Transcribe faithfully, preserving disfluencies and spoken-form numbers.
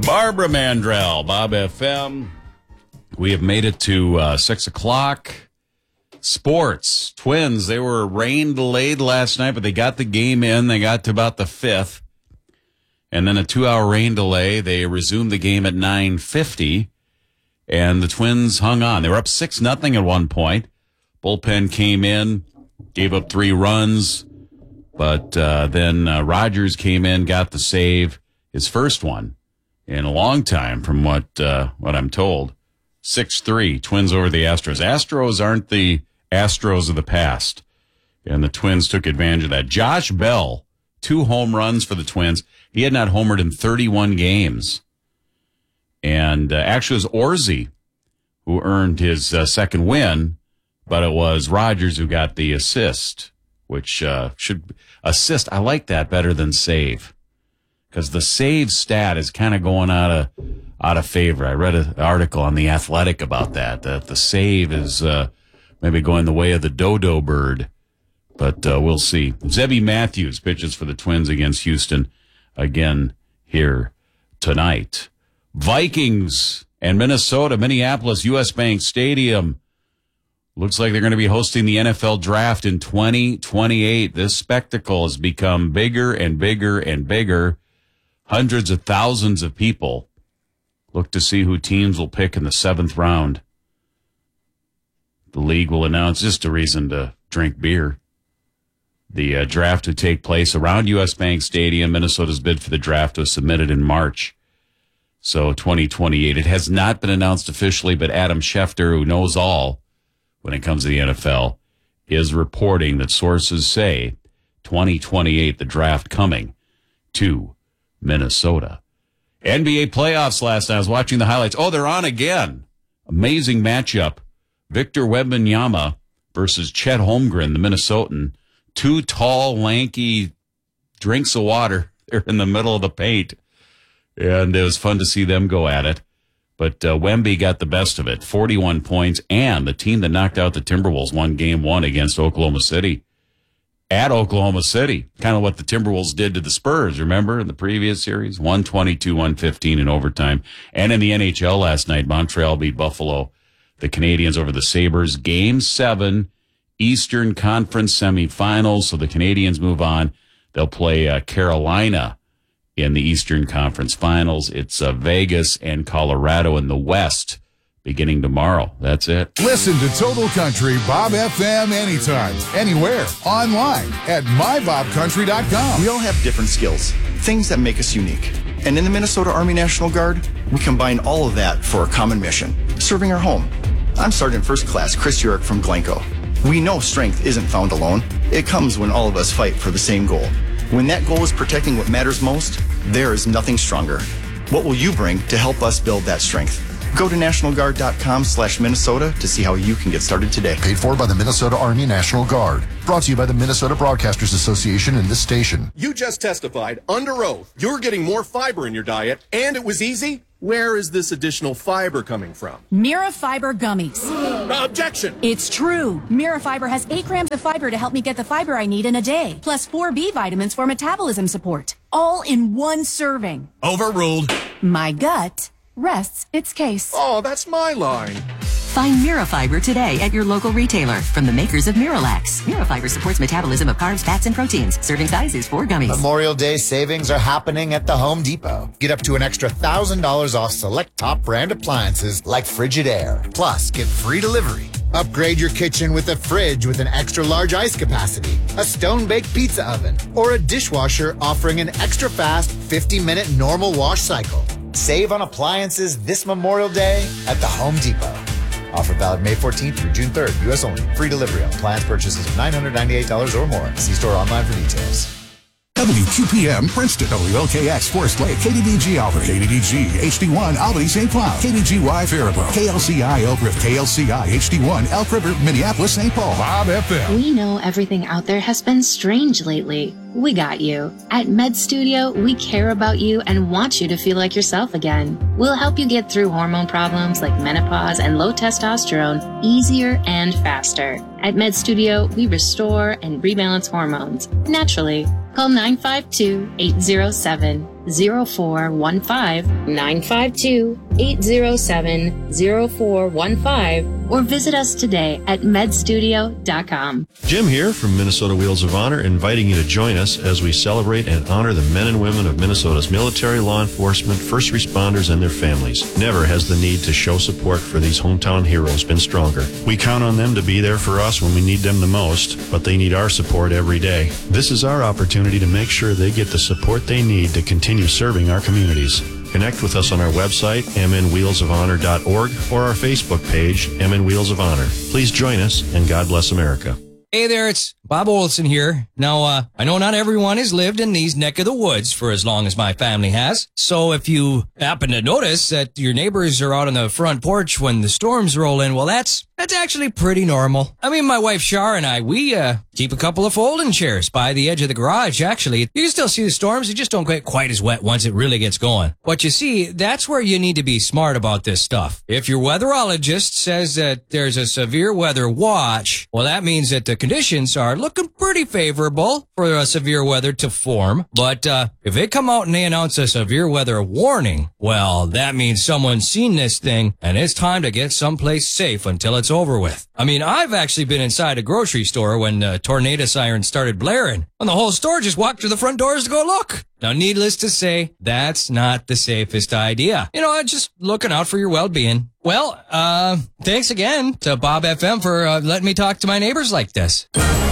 Barbara Mandrell, Bob F M. We have made it to uh, six o'clock. Sports. Twins, they were rain delayed last night, but they got the game in. They got to about the fifth. And then a two-hour rain delay. They resumed the game at nine fifty, and the Twins hung on. They were up six nothing at one point. Bullpen came in, gave up three runs, but uh, then uh, Rogers came in, got the save, his first one in a long time from what uh, what I'm told. six three, Twins over the Astros. Astros aren't the Astros of the past, and the Twins took advantage of that. Josh Bell, two home runs for the Twins. He had not homered in thirty-one games. And uh, actually it was Orsi who earned his uh, second win, but it was Rogers who got the assist, which uh, should assist. I like that better than save, because the save stat is kind of going out of out of favor. I read an article on The Athletic about that, that the save is uh, maybe going the way of the dodo bird, but uh, we'll see. Zebby Matthews pitches for the Twins against Houston again here tonight. Vikings and Minnesota, Minneapolis, U S Bank Stadium. Looks like they're going to be hosting the N F L draft in twenty twenty-eight. This spectacle has become bigger and bigger and bigger. Hundreds of thousands of people look to see who teams will pick in the seventh round. The league will announce just a reason to drink beer. The uh, draft to take place around U S Bank Stadium. Minnesota's bid for the draft was submitted in March. So twenty twenty-eight. It has not been announced officially, but Adam Schefter, who knows all when it comes to the N F L, is reporting that sources say twenty twenty-eight, the draft coming to Minnesota. N B A playoffs last night. I was watching the highlights. Oh, they're on again. Amazing matchup. Victor Wembanyama versus Chet Holmgren, the Minnesotan. Two tall, lanky drinks of water. They're in the middle of the paint. And it was fun to see them go at it. But uh, Wemby got the best of it, forty-one points, and the team that knocked out the Timberwolves won game one against Oklahoma City. At Oklahoma City, kind of what the Timberwolves did to the Spurs, remember, in the previous series? one twenty-two one fifteen in overtime. And in the N H L last night, Montreal beat Buffalo, the Canadiens over the Sabres. Game seven, Eastern Conference semifinals, so the Canadiens move on. They'll play uh, Carolina in the Eastern Conference Finals. It's uh, Vegas and Colorado in the West beginning tomorrow. That's it. Listen to Total Country Bob F M anytime, anywhere, online at my bob country dot com. We all have different skills, things that make us unique. And in the Minnesota Army National Guard, we combine all of that for a common mission, serving our home. I'm Sergeant First Class Chris Urich from Glencoe. We know strength isn't found alone. It comes when all of us fight for the same goal. When that goal is protecting what matters most, there is nothing stronger. What will you bring to help us build that strength? Go to national guard dot com slash Minnesota to see how you can get started today. Paid for by the Minnesota Army National Guard. Brought to you by the Minnesota Broadcasters Association and this station. You just testified under oath you're getting more fiber in your diet, and it was easy. Where is this additional fiber coming from? Mira Fiber Gummies. Uh, objection! It's true. Mira Fiber has eight grams of fiber to help me get the fiber I need in a day, plus four B vitamins for metabolism support. All in one serving. Overruled. My gut rests its case. Oh, that's my line. Find Mirafiber today at your local retailer from the makers of Miralax. Mirafiber supports metabolism of carbs, fats, and proteins. Serving size is four gummies. Memorial Day savings are happening at the Home Depot. Get up to an extra one thousand dollars off select top brand appliances like Frigidaire. Plus, get free delivery. Upgrade your kitchen with a fridge with an extra large ice capacity, a stone-baked pizza oven, or a dishwasher offering an extra fast fifty minute normal wash cycle. Save on appliances this Memorial Day at the Home Depot. Offer valid May fourteenth through June third. U S only. Free delivery on appliance purchases of nine hundred ninety-eight dollars or more. See store online for details. W Q P M Princeton, W L K X Forest Lake, K D D G Albany, K D D G H D one Albany Saint Cloud, K D G Y Faribault, K L C I Elk River, K L C I H D one Elk River, Minneapolis Saint Paul. Bob F M. We know everything out there has been strange lately. We got you. At Med Studio, we care about you and want you to feel like yourself again. We'll help you get through hormone problems like menopause and low testosterone easier and faster. At Med Studio, we restore and rebalance hormones naturally. Call nine five two, eight zero seven, zero four one five, nine five two, eight zero seven, zero four one five, or visit us today at med studio dot com. Jim here from Minnesota Wheels of Honor, inviting you to join us as we celebrate and honor the men and women of Minnesota's military, law enforcement, first responders, and their families. Never has the need to show support for these hometown heroes been stronger. We count on them to be there for us when we need them the most, but they need our support every day. This is our opportunity to make sure they get the support they need to continue serving our communities. Connect with us on our website, m n wheels of honor dot org, or our Facebook page, M N Wheels of Honor. Please join us, and God bless America. Hey there, it's Bob Olson here. Now, uh, I know not everyone has lived in these neck of the woods for as long as my family has. So if you happen to notice that your neighbors are out on the front porch when the storms roll in, well, that's that's actually pretty normal. I mean, my wife Shar and I, we uh, keep a couple of folding chairs by the edge of the garage, actually. You can still see the storms, they just don't get quite as wet once it really gets going. But you see, that's where you need to be smart about this stuff. If your weatherologist says that there's a severe weather watch, well, that means that the conditions are looking pretty favorable for a severe weather to form. But uh, if they come out and they announce a severe weather warning, well, that means someone's seen this thing and it's time to get someplace safe until it's over with. I mean, I've actually been inside a grocery store when the tornado siren started blaring, and the whole store just walked to the front doors to go look. Now, needless to say, that's not the safest idea. You know, just looking out for your well-being. Well, uh, thanks again to Bob F M for uh, letting me talk to my neighbors like this.